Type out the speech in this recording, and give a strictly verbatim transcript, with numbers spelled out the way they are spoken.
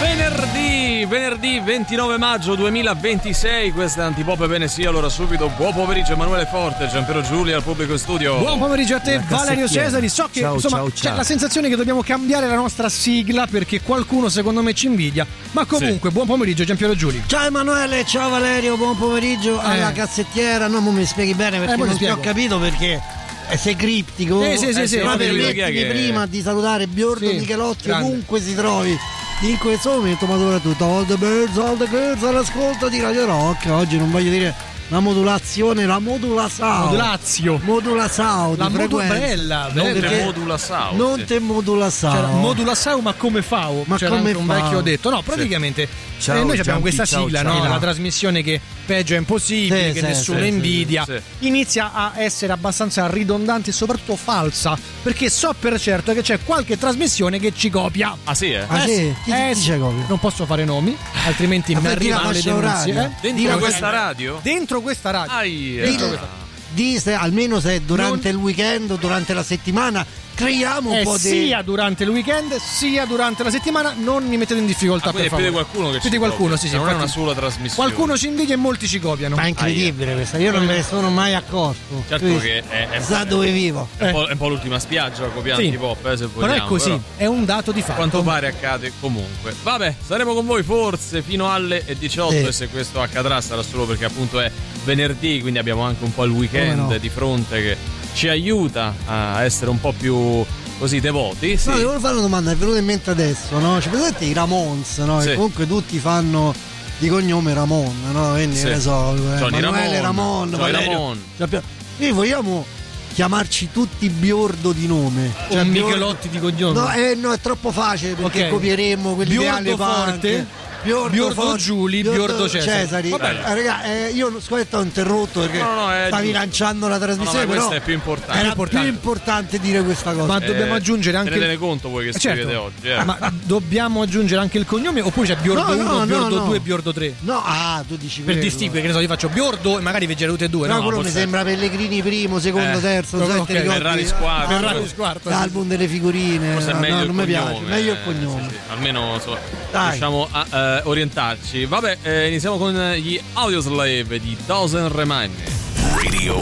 Venerdì, venerdì ventinove maggio duemilaventisei, questa è Antipop. Bene sì, allora subito buon pomeriggio Emanuele Forte, Giampiero Giulia al pubblico in studio. Buon pomeriggio a te Valerio Cesari. So che ciao, insomma ciao, c'è ciao. la sensazione che dobbiamo cambiare la nostra sigla perché qualcuno secondo me ci invidia, ma comunque sì. Buon pomeriggio Giampiero Giulia. Ciao Emanuele, ciao Valerio, buon pomeriggio eh. alla cassettiera. No, mi spieghi bene perché eh, non ti ho capito perché eh, sei criptico. Sì, sì, sì, eh, sì, ma sì, permettimi che... prima di salutare Biordo sì, Michelotti grande. ovunque si trovi in questo momento, ma soprattutto all the birds, all the girls all'ascolto di Radio Rock. Oggi non voglio dire la modulazione, la modula sound. Modulazio. Modula sound. La modula bella, non bella. te modula sound. Non sì. te modula sound. Cioè, modula sau ma come fao? Ma c'era come anche un fao? vecchio detto. No, praticamente Ciao, eh, noi abbiamo Giampi, questa ciao, sigla, ciao. no? La trasmissione che peggio è impossibile, Sì, che sì, nessuno sì, invidia. sì, sì. Inizia a essere abbastanza ridondante e soprattutto falsa, perché so per certo che c'è qualche trasmissione che ci copia. Ah sì, eh? Ah, Eh, sì? Chi- eh, chi ci copia? non posso fare nomi, altrimenti Ma mi perché la arrivano le fascia denunce. oraria? Eh? Dentro Dire questa radio? Dentro questa radio. Ai, Dentro eh. questa- Di se, almeno se è durante Non- il weekend o durante la settimana creiamo un Eh, po' di sia durante il weekend sia durante la settimana, non mi mettete in difficoltà, Ah, per quindi è più favore. di qualcuno che Più ci di qualcuno, copia. sì, sì. Non è una infatti sola trasmissione. qualcuno ci invidia e molti ci copiano. ma è incredibile questa, io non me ne sono mai accorto. Certo Tu che è, è, sa dove vivo. è un po', è un po' l'ultima spiaggia copiare Sì. Antipop, eh, se Però vogliamo. è così, però è un dato di a fatto. quanto pare accade comunque. Vabbè, saremo con voi forse fino alle diciotto Sì. e se questo accadrà sarà solo perché appunto è venerdì, quindi abbiamo anche un po' il weekend Come no? di fronte che ci aiuta a essere un po' più così devoti. Sì. No, devo fare una domanda, è venuta in mente adesso, no? Ci presente i Ramones, no? Sì. E comunque tutti fanno di cognome Ramon, no? Quindi Sì. che ne so, eh, Johnny Emanuele Ramon, Ramon, Johnny Valerio. Ramon. Sappiamo- Quindi vogliamo chiamarci tutti Biordo di nome. O Biordo- Michelotti di cognome. No, eh, no, è troppo facile perché Ok. copieremmo quell'ideale Biordo punk. Forte, Biordo, Biordo Forte, Giuli, Biordo Cesari. Vabbè, Vabbè. eh, raga, eh, io scusate, ho interrotto perché No, no, è stavi giusto. lanciando la No, no, trasmissione, ma però questo è più importante. era importante. più importante dire questa cosa. Ma dobbiamo Eh, aggiungere anche tenetene il- conto voi che Eh, scrivete certo. oggi, eh. Ma dobbiamo aggiungere anche il cognome oppure c'è Biordo No, no, uno, no, Biordo no. due, Biordo tre? No, ah, tu dici Per quello. distinguere, che ne so, io faccio Biordo e magari vi tutte e due. No, No, quello mi forse- sembra Pellegrini primo, secondo, Eh, terzo, ok, sette, ricordi? Ferrari squadra. Ah, Ferrari squadra, l'album delle figurine. Forse è no, meglio no, il non mi cognome, piace, meglio il eh, cognome. sì, sì. Almeno so, Dai. riusciamo a eh, orientarci. Vabbè, eh, iniziamo con gli Audioslave di Dozen Remind Me. Radio